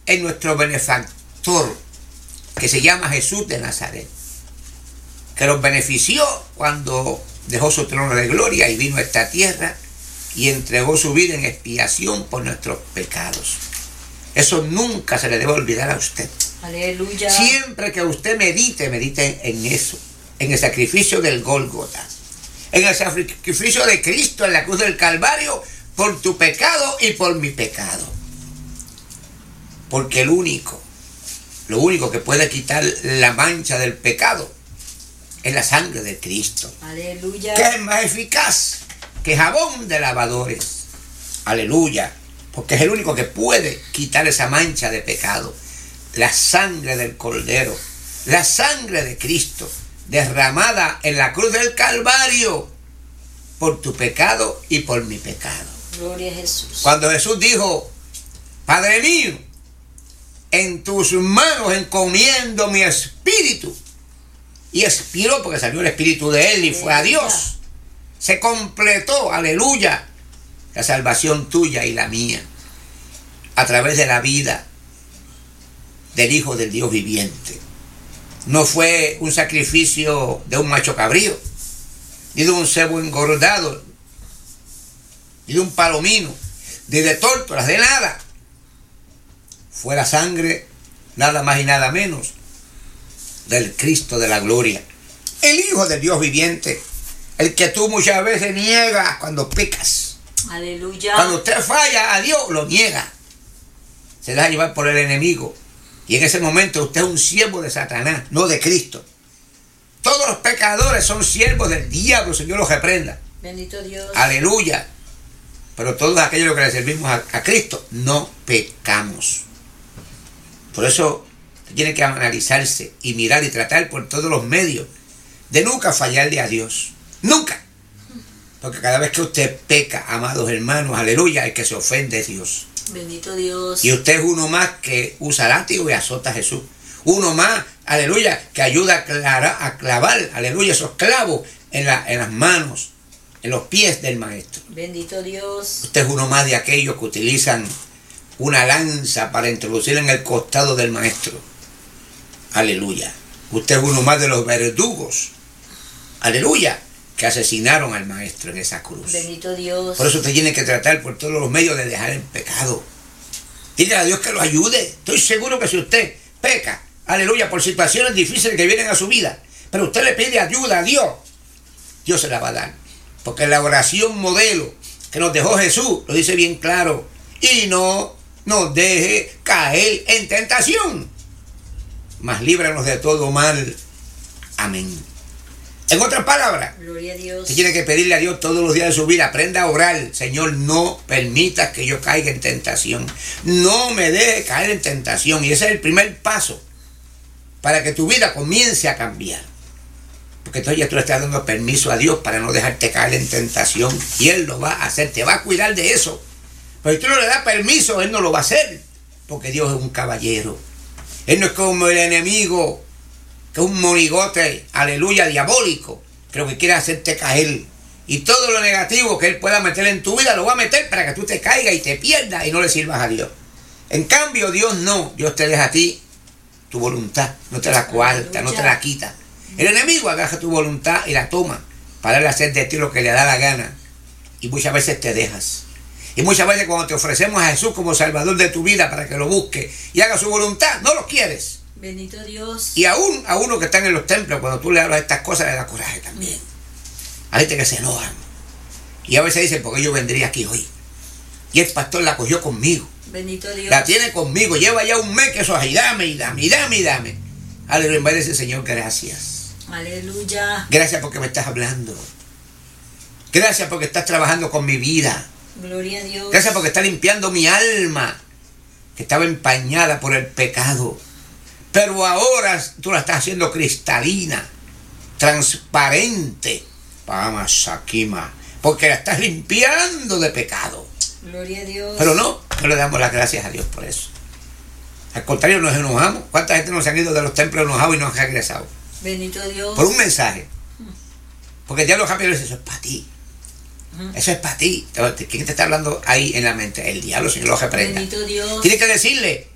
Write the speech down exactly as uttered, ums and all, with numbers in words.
en nuestro benefactor, que se llama Jesús de Nazaret, que los benefició cuando dejó su trono de gloria y vino a esta tierra y entregó su vida en expiación por nuestros pecados. Eso nunca se le debe olvidar a usted. Aleluya. Siempre que usted medite, medite en eso, en el sacrificio del Gólgota, en el sacrificio de Cristo en la cruz del Calvario, por tu pecado y por mi pecado. Porque el único, lo único que puede quitar la mancha del pecado es la sangre de Cristo. Aleluya. Que es más eficaz que jabón de lavadores. Aleluya. Porque es el único que puede quitar esa mancha de pecado. La sangre del Cordero, la sangre de Cristo, derramada en la cruz del Calvario por tu pecado y por mi pecado. Gloria a Jesús. Cuando Jesús dijo: Padre mío, en tus manos encomiendo mi espíritu, y expiró porque salió el espíritu de él y fue a Dios. Se completó, aleluya, la salvación tuya y la mía a través de la vida del Hijo del Dios viviente. No fue un sacrificio de un macho cabrío, ni de un cebo engordado, ni de un palomino, ni de tórtolas, de nada. Fue la sangre, nada más y nada menos, del Cristo de la gloria, el Hijo del Dios viviente, el que tú muchas veces niegas cuando pecas. Aleluya. Cuando usted falla a Dios, lo niega. Se deja llevar por el enemigo. Y en ese momento usted es un siervo de Satanás, no de Cristo. Todos los pecadores son siervos del diablo, Señor los reprenda. Bendito Dios. Aleluya. Pero todos aquellos que le servimos a, a Cristo, no pecamos. Por eso tiene que analizarse y mirar y tratar por todos los medios de nunca fallarle a Dios. Nunca. Porque cada vez que usted peca, amados hermanos, aleluya, es que se ofende a Dios. Bendito Dios. Y usted es uno más que usa látigo y azota a Jesús. Uno más, aleluya, que ayuda a, clara, a clavar, aleluya, esos clavos en, la, en las manos, en los pies del maestro. Bendito Dios. Usted es uno más de aquellos que utilizan una lanza para introducir en el costado del maestro. Aleluya. Usted es uno más de los verdugos. Aleluya. Que asesinaron al maestro en esa cruz. Bendito Dios. Por eso usted tiene que tratar por todos los medios de dejar el pecado. Dígale a Dios que lo ayude. Estoy seguro que si usted peca, aleluya, por situaciones difíciles que vienen a su vida, pero usted le pide ayuda a Dios, Dios se la va a dar. Porque la oración modelo que nos dejó Jesús lo dice bien claro: y no nos deje caer en tentación, mas líbranos de todo mal. Amén. En otras palabras, gloria a Dios. usted tiene que pedirle a Dios todos los días de su vida: aprenda a orar. Señor, no permitas que yo caiga en tentación. No me deje caer en tentación. Y ese es el primer paso para que tu vida comience a cambiar. Porque entonces ya tú le estás dando permiso a Dios para no dejarte caer en tentación. Y Él lo va a hacer, te va a cuidar de eso. Pero si tú no le das permiso, Él no lo va a hacer. Porque Dios es un caballero. Él no es como el enemigo, que es un monigote, aleluya, diabólico, que lo que quiere hacerte caer. Y todo lo negativo que él pueda meter en tu vida, lo va a meter para que tú te caigas y te pierdas y no le sirvas a Dios. En cambio, Dios no. Dios te deja a ti tu voluntad, no te la coarta, no te la quita. El enemigo agarra tu voluntad y la toma para él hacer de ti lo que le da la gana. Y muchas veces te dejas. Y muchas veces cuando te ofrecemos a Jesús como Salvador de tu vida para que lo busque y haga su voluntad, no lo quieres. Bendito Dios. Y aún a uno que están en los templos, cuando tú le hablas estas cosas, le da coraje también. Hay gente que se enojan. Y a veces dicen: porque yo vendría aquí hoy. Y el pastor la cogió conmigo. Bendito Dios. La tiene conmigo. Lleva ya un mes que eso es, y dame, y dame, y dame, y dame. Aleluya. En vez de decir: Señor, gracias. Aleluya. Gracias porque me estás hablando. Gracias porque estás trabajando con mi vida. Gloria a Dios. Gracias porque estás limpiando mi alma, que estaba empañada por el pecado. Pero ahora tú la estás haciendo cristalina, transparente, porque la estás limpiando de pecado. Gloria a Dios. Pero no, no le damos las gracias a Dios por eso. Al contrario, nos enojamos. ¿Cuánta gente nos han ido de los templos enojados y no han regresado? Bendito Dios. Por un mensaje. Porque el diablo rápido dice: eso es para ti. Eso es para ti. ¿Quién te está hablando ahí en la mente? El diablo, Señor lo reprenda. Bendito Dios. Tiene que decirle: